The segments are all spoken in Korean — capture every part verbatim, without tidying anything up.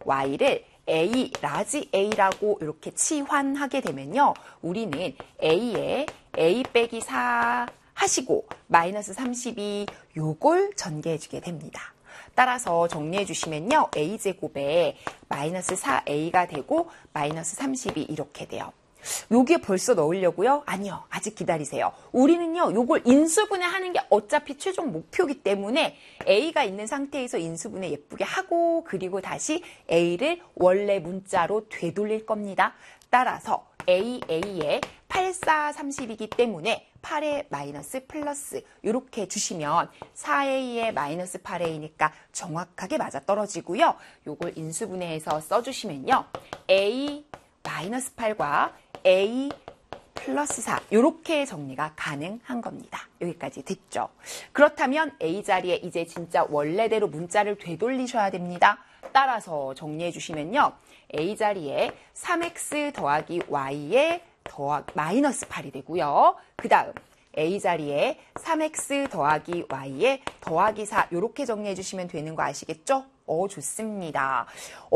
y를 a, 라지 a라고 이렇게 치환하게 되면요. 우리는 a에 a 빼기 사 하시고 마이너스 삼십이 요걸 전개해주게 됩니다. 따라서 정리해 주시면요. a제곱에 마이너스 사 에이가 되고 마이너스 삼십이 이렇게 돼요. 여기에 벌써 넣으려고요? 아니요. 아직 기다리세요. 우리는요. 요걸 인수분해하는 게 어차피 최종 목표이기 때문에 a가 있는 상태에서 인수분해 예쁘게 하고 그리고 다시 a를 원래 문자로 되돌릴 겁니다. 따라서 a, a에 팔, 사, 삼십이기 때문에 팔에 마이너스 플러스 이렇게 주시면 사 에이에 마이너스 팔 에이니까 정확하게 맞아떨어지고요. 요걸 인수분해해서 써주시면요. a 마이너스 팔과 a 플러스 사 이렇게 정리가 가능한 겁니다. 여기까지 됐죠? 그렇다면 a 자리에 이제 진짜 원래대로 문자를 되돌리셔야 됩니다. 따라서 정리해 주시면요. a 자리에 삼 엑스 더하기 y에 더하기 마이너스 팔이 되고요. 그 다음 a 자리에 삼 엑스 더하기 y에 더하기 사 이렇게 정리해 주시면 되는 거 아시겠죠? 어, 좋습니다.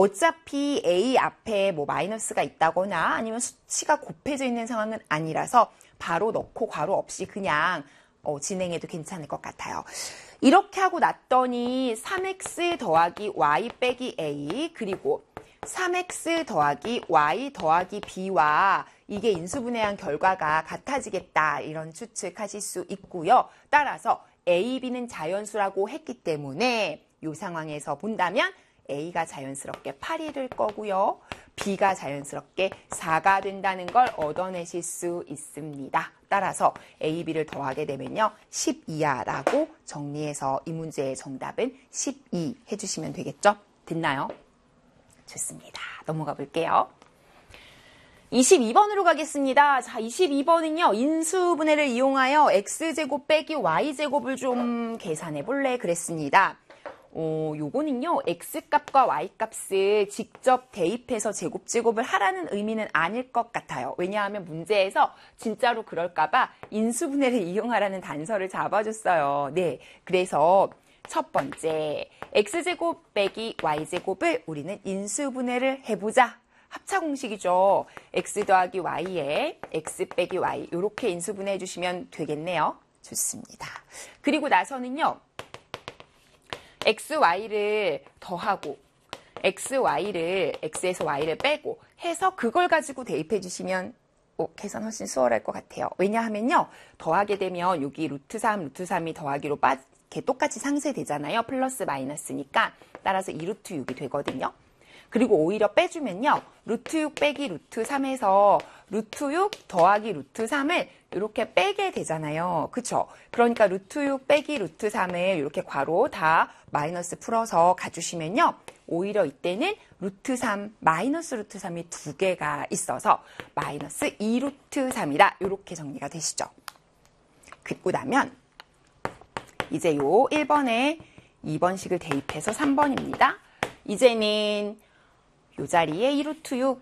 어차피 a 앞에 뭐 마이너스가 있다거나 아니면 수치가 곱해져 있는 상황은 아니라서 바로 넣고 괄호 없이 그냥 어, 진행해도 괜찮을 것 같아요. 이렇게 하고 났더니 삼 엑스 더하기 y 빼기 a 그리고 삼 엑스 더하기 y 더하기 b와 이게 인수분해한 결과가 같아지겠다 이런 추측하실 수 있고요. 따라서 a, b는 자연수라고 했기 때문에 이 상황에서 본다면 a가 자연스럽게 팔이 될 거고요. b가 자연스럽게 사가 된다는 걸 얻어내실 수 있습니다. 따라서 a, b를 더하게 되면요. 십이야 라고 정리해서 이 문제의 정답은 십이 해주시면 되겠죠? 됐나요? 좋습니다. 넘어가 볼게요. 이십이 번으로 가겠습니다. 자, 이십이 번은요. 인수분해를 이용하여 x제곱 빼기 y제곱을 좀 계산해 볼래 그랬습니다. 어, 요거는요. x값과 y값을 직접 대입해서 제곱제곱을 하라는 의미는 아닐 것 같아요. 왜냐하면 문제에서 진짜로 그럴까봐 인수분해를 이용하라는 단서를 잡아줬어요. 네, 그래서 첫 번째 x제곱 빼기 y제곱을 우리는 인수분해를 해보자. 합차 공식이죠. x 더하기 y에 x 빼기 y 이렇게 인수분해 해주시면 되겠네요. 좋습니다. 그리고 나서는요. x, y를 더하고 x, y를 x에서 y를 빼고 해서 그걸 가지고 대입해 주시면 오, 계산 훨씬 수월할 것 같아요. 왜냐하면요. 더하게 되면 여기 루트 삼, 루트 삼이 더하기로 빠, 이렇게 똑같이 상쇄되잖아요. 플러스 마이너스니까. 따라서 이 루트 육이 되거든요. 그리고 오히려 빼주면요. 루트 육 빼기 루트 삼에서 루트 육 더하기 루트 삼을 이렇게 빼게 되잖아요. 그쵸? 그러니까 루트 육 빼기 루트 삼을 이렇게 괄호 다 마이너스 풀어서 가주시면요. 오히려 이때는 루트 삼, 마이너스 루트 삼이 두 개가 있어서 마이너스 이 루트 삼이다. 이렇게 정리가 되시죠. 그리고 나면 이제 요 일 번에 이 번식을 대입해서 삼 번입니다. 이제는 요 자리에 이 루트 육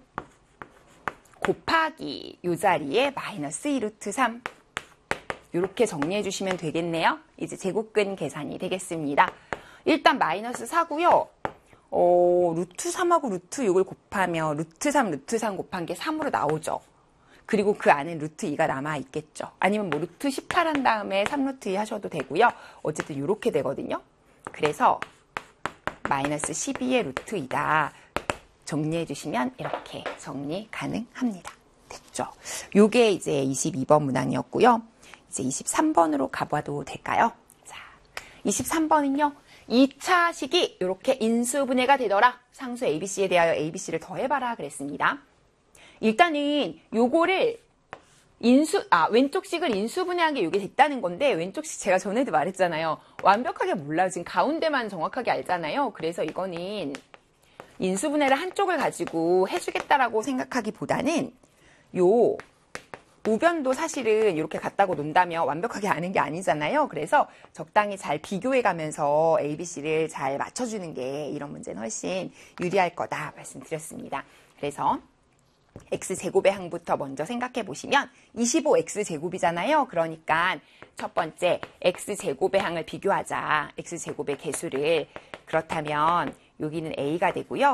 곱하기 요 자리에 마이너스 이 루트 삼 이렇게 정리해 주시면 되겠네요. 이제 제곱근 계산이 되겠습니다. 일단 마이너스 사고요. 어, 루트 삼하고 루트 육을 곱하면 루트 삼, 루트 삼 곱한 게 삼으로 나오죠. 그리고 그 안에 루트 이가 남아있겠죠. 아니면 뭐 루트 십팔 한 다음에 삼 루트 이 하셔도 되고요. 어쨌든 이렇게 되거든요. 그래서 마이너스 십이의 루트 이다. 정리해 주시면 이렇게 정리 가능합니다. 됐죠? 요게 이제 이십이 번 문항이었고요. 이제 이십삼 번으로 가봐도 될까요? 자, 이십삼 번은요. 이 차 식이 이렇게 인수분해가 되더라. 상수 에이비씨에 대하여 에이비씨를 더해봐라 그랬습니다. 일단은 요거를 인수, 아, 왼쪽 식을 인수분해한 게 이게 됐다는 건데, 왼쪽 식 제가 전에도 말했잖아요. 완벽하게 몰라요. 지금 가운데만 정확하게 알잖아요. 그래서 이거는 인수분해를 한쪽을 가지고 해주겠다라고 생각하기보다는 요 우변도 사실은 이렇게 갖다고 논다면 완벽하게 아는 게 아니잖아요. 그래서 적당히 잘 비교해가면서 에이비씨를 잘 맞춰주는 게 이런 문제는 훨씬 유리할 거다 말씀드렸습니다. 그래서 x제곱의 항부터 먼저 생각해 보시면 이십오 엑스제곱이잖아요. 그러니까 첫 번째 x제곱의 항을 비교하자. x제곱의 개수를. 그렇다면 여기는 a가 되고요.